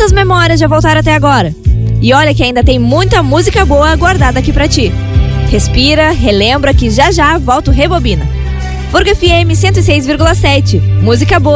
Quantas memórias já voltaram até agora? E olha que ainda tem muita música boa guardada aqui pra ti. Respira, relembra que já já volta o Rebobina. Forga FM 106,7. Música boa.